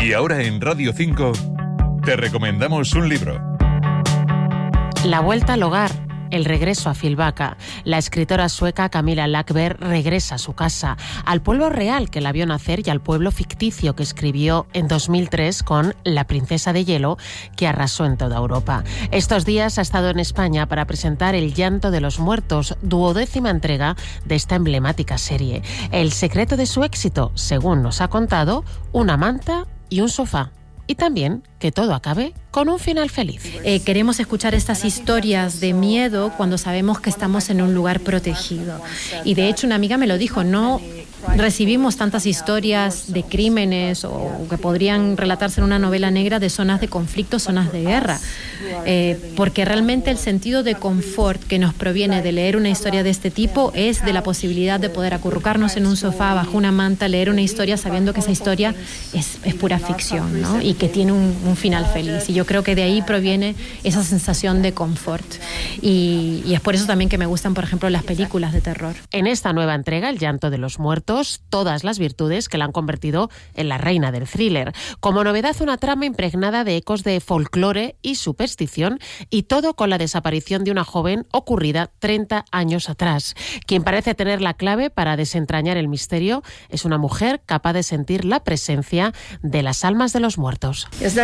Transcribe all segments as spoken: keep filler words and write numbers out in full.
Y ahora en Radio cinco te recomendamos un libro. La vuelta al hogar, el regreso a Fjällbacka. La escritora sueca Camilla Läckberg regresa a su casa, al pueblo real que la vio nacer y al pueblo ficticio que escribió en dos mil tres con La princesa de hielo, que arrasó en toda Europa. Estos días ha estado en España para presentar El llanto de los muertos, duodécima entrega de esta emblemática serie. El secreto de su éxito, según nos ha contado, una manta y un sofá. Y también que todo acabe con un final feliz. Eh, queremos escuchar estas historias de miedo cuando sabemos que estamos en un lugar protegido. Y de hecho una amiga me lo dijo, no recibimos tantas historias de crímenes o que podrían relatarse en una novela negra de zonas de conflicto, zonas de guerra. Eh, porque realmente el sentido de confort que nos proviene de leer una historia de este tipo es de la posibilidad de poder acurrucarnos en un sofá bajo una manta, leer una historia sabiendo que esa historia es, es pura ficción, ¿no? Y que tiene un, un final feliz. Y yo creo que de ahí proviene esa sensación de confort. Y, y es por eso también que me gustan, por ejemplo, las películas de terror. En esta nueva entrega, El llanto de los muertos, todas las virtudes que la han convertido en la reina del thriller. Como novedad, una trama impregnada de ecos de folclore y superstición, y todo con la desaparición de una joven ocurrida treinta años atrás. Quien parece tener la clave para desentrañar el misterio es una mujer capaz de sentir la presencia de las almas de los muertos.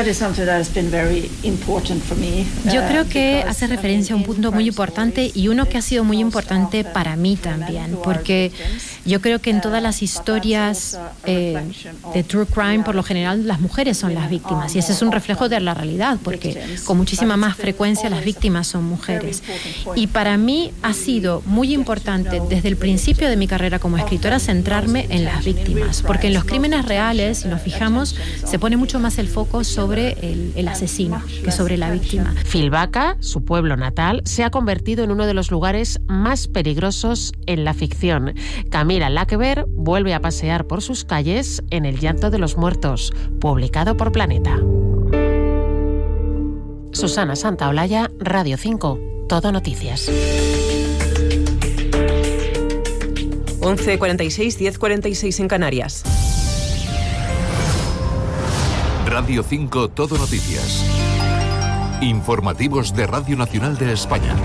Yo creo que hace referencia a un punto muy importante y uno que ha sido muy importante para mí también, porque yo creo que en todas las historias eh, de true crime, por lo general, las mujeres son las víctimas, y ese es un reflejo de la realidad, porque con muchísima más frecuencia las víctimas son mujeres. Y para mí ha sido muy importante desde el principio de mi carrera como escritora centrarme en las víctimas, porque en los crímenes reales, si nos fijamos, se pone mucho más el foco sobre el, el asesino que sobre la víctima. Fjällbacka, su pueblo natal, se ha convertido en uno de los lugares más peligrosos en la ficción. Camilla Läckberg vuelve a pasear por sus calles en El llanto de los muertos, publicado por Planeta. Susana Santaolalla, Radio cinco, Todo Noticias. once cuarenta y seis, diez cuarenta y seis en Canarias. Radio cinco Todo Noticias. Informativos de Radio Nacional de España.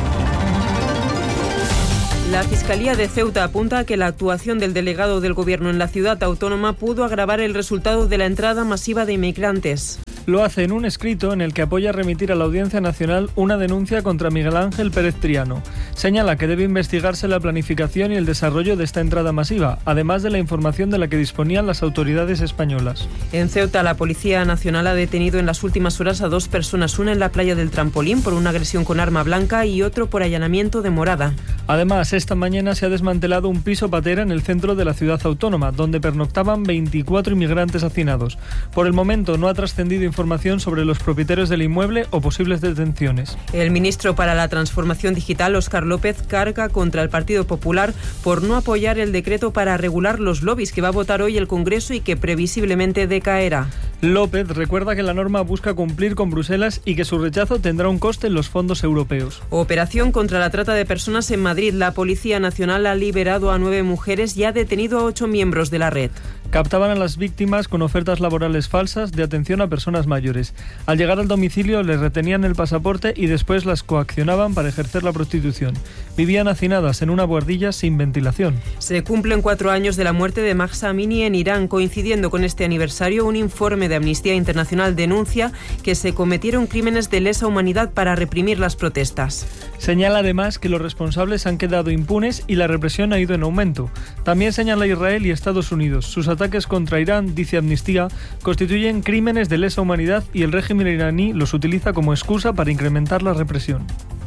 La Fiscalía de Ceuta apunta a que la actuación del delegado del Gobierno en la ciudad autónoma pudo agravar el resultado de la entrada masiva de inmigrantes. Lo hace en un escrito en el que apoya remitir a la Audiencia Nacional una denuncia contra Miguel Ángel Pérez Triano. Señala que debe investigarse la planificación y el desarrollo de esta entrada masiva, además de la información de la que disponían las autoridades españolas. En Ceuta, la Policía Nacional ha detenido en las últimas horas a dos personas, una en la playa del Trampolín por una agresión con arma blanca y otro por allanamiento de morada. Además, esta mañana se ha desmantelado un piso patera en el centro de la ciudad autónoma, donde pernoctaban veinticuatro inmigrantes hacinados. Por el momento no ha trascendido información sobre los propietarios del inmueble o posibles detenciones. El ministro para la Transformación Digital, Óscar López, carga contra el Partido Popular por no apoyar el decreto para regular los lobbies que va a votar hoy el Congreso y que previsiblemente decaerá. López recuerda que la norma busca cumplir con Bruselas y que su rechazo tendrá un coste en los fondos europeos. Operación contra la trata de personas en Madrid. La Policía Nacional ha liberado a nueve mujeres y ha detenido a ocho miembros de la red. Captaban a las víctimas con ofertas laborales falsas de atención a personas mayores. Al llegar al domicilio les retenían el pasaporte y después las coaccionaban para ejercer la prostitución. Vivían hacinadas en una buhardilla sin ventilación. Se cumplen cuatro años de la muerte de Mahsa Amini en Irán. Coincidiendo con este aniversario, un informe de Amnistía Internacional denuncia que se cometieron crímenes de lesa humanidad para reprimir las protestas. Señala además que los responsables han quedado impunes y la represión ha ido en aumento. También señala Israel y Estados Unidos. Sus ataques contra Irán, dice Amnistía, constituyen crímenes de lesa humanidad y el régimen iraní los utiliza como excusa para incrementar la represión.